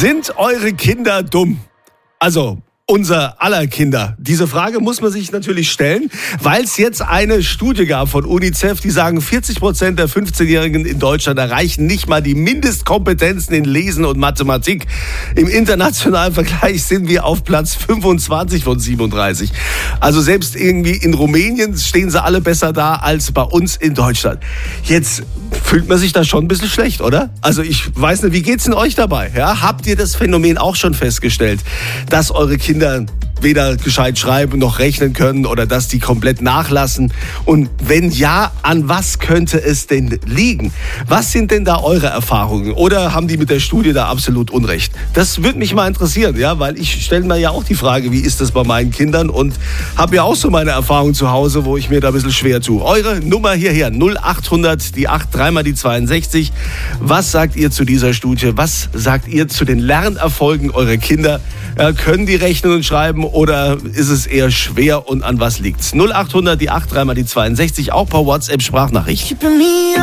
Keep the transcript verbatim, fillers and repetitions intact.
Sind eure Kinder dumm? Also unser aller Kinder. Diese Frage muss man sich natürlich stellen, weil es jetzt eine Studie gab von UNICEF, die sagen, vierzig Prozent der fünfzehnjährigen in Deutschland erreichen nicht mal die Mindestkompetenzen in Lesen und Mathematik. Im internationalen Vergleich sind wir auf Platz fünfundzwanzig von siebenunddreißig. Also selbst irgendwie in Rumänien stehen sie alle besser da als bei uns in Deutschland. Jetzt fühlt man sich da schon ein bisschen schlecht, oder? Also ich weiß nicht, wie geht's denn euch dabei? Ja? Habt ihr das Phänomen auch schon festgestellt, dass eure Kinder weder gescheit schreiben noch rechnen können oder dass die komplett nachlassen? Und wenn ja, an was könnte es denn liegen? Was sind denn da eure Erfahrungen? Oder haben die mit der Studie da absolut Unrecht? Das würde mich mal interessieren, ja, weil ich stelle mir ja auch die Frage, wie ist das bei meinen Kindern, und habe ja auch so meine Erfahrungen zu Hause, wo ich mir da ein bisschen schwer tue. Eure Nummer hierher, null acht hundert, die acht, dreimal die zweiundsechzig. Was sagt ihr zu dieser Studie? Was sagt ihr zu den Lernerfolgen eurer Kinder? Ja, können die rechnen und schreiben oder ist es eher schwer, und an was liegt's? null acht hundert, die acht, dreimal die zweiundsechzig, auch per WhatsApp-Sprachnachricht.